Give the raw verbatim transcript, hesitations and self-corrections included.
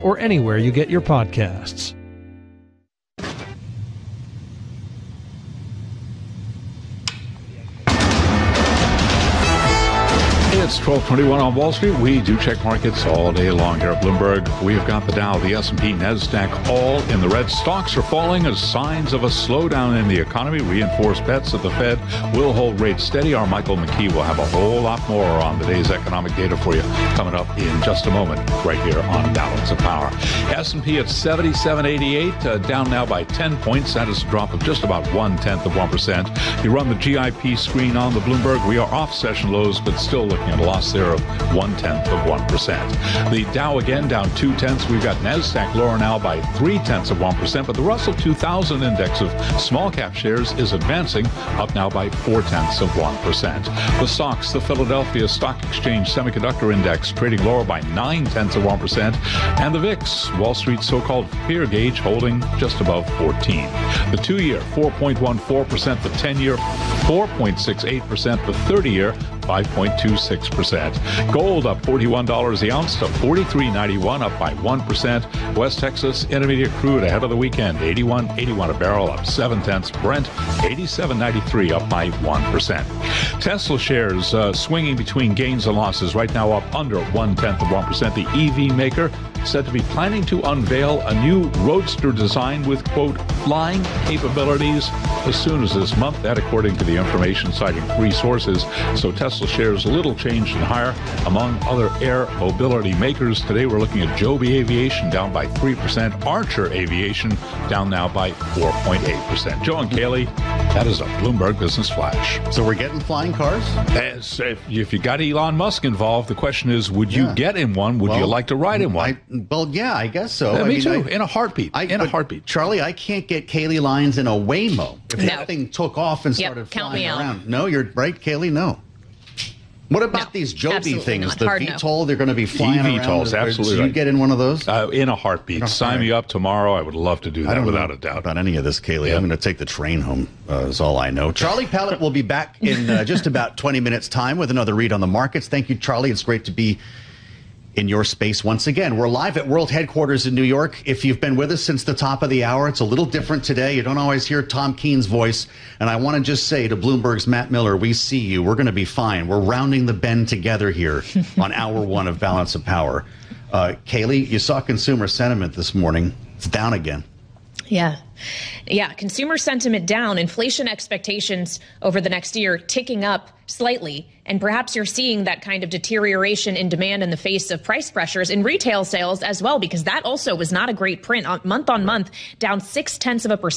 or anywhere you get your podcasts. It's twelve twenty-one on Wall Street. We do check markets all day long here at Bloomberg. We've got the Dow, the S and P, NASDAQ all in the red. Stocks are falling as signs of a slowdown in the economy. Reinforced bets that the Fed will hold rates steady. Our Michael McKee will have a whole lot more on the day's economic data for you coming up in just a moment right here on Balance of Power. S and P at seventy-seven eighty-eight, uh, down now by ten points. That is a drop of just about one-tenth of one percent. You run the G I P screen on the Bloomberg. We are off session lows, but still looking at a loss there of one-tenth of one percent. The Dow again down two-tenths. We've got NASDAQ lower now by three-tenths of one percent, but the Russell two thousand index of small-cap shares is advancing, up now by four-tenths of one percent. The stocks, the Philadelphia Stock Exchange Semiconductor Index, trading lower by nine-tenths of one percent, and the V I X, Wall Street's so-called fear gauge, holding just above fourteen. The two-year, four point one four percent. The ten-year, four point six eight percent. The thirty-year, five point two six percent. Gold up forty-one dollars the ounce to forty-three ninety-one, up by one percent. West Texas Intermediate crude ahead of the weekend, eighty-one eighty-one a barrel, up seven tenths. Brent, eighty-seven ninety-three, up by one percent. Tesla shares uh, swinging between gains and losses, right now up under one-tenth of one percent. The E V maker said to be planning to unveil a new Roadster design with, quote, flying capabilities as soon as this month. That according to the information citing three sources. So Tesla shares a little changed and higher among other air mobility makers. Today we're looking at Joby Aviation down by three percent. Archer Aviation down now by four point eight percent. Joe and Kaylee, that is a Bloomberg Business Flash. So we're getting flying cars? As if, if you got Elon Musk involved, the question is, would you yeah. get in one? Would well, you like to ride in one? I, well, yeah, I guess so. Yeah, I me mean, too. I, in a heartbeat. I, in a heartbeat. Charlie, I can't get Kaylee Lyons in a Waymo. If no. that thing took off and started yep, count flying me around. out. No, you're right, Kaylee, no. What about no, these Joby things? Not. The Hard V TOL, no. they're going to be flying E V TOLs, around. absolutely. Do you right. get in one of those? Uh, in a heartbeat. Okay. Sign me up tomorrow. I would love to do that I don't without know a doubt. about any of this, Kaylee. Yeah. I'm going to take the train home, uh, is all I know. Charlie Pallett will be back in uh, just about twenty minutes' time with another read on the markets. Thank you, Charlie. It's great to be in your space once again. We're live at World Headquarters in New York. If you've been with us since the top of the hour, it's a little different today. You don't always hear Tom Keene's voice. And I want to just say to Bloomberg's Matt Miller, we see you. We're going to be fine. We're rounding the bend together here on hour one of Balance of Power. Uh, Kaylee, you saw consumer sentiment this morning. It's down again. Yeah. Yeah. Consumer sentiment down, inflation expectations over the next year ticking up slightly. And perhaps you're seeing that kind of deterioration in demand in the face of price pressures in retail sales as well, because that also was not a great print. Month on month, down six tenths of a percent.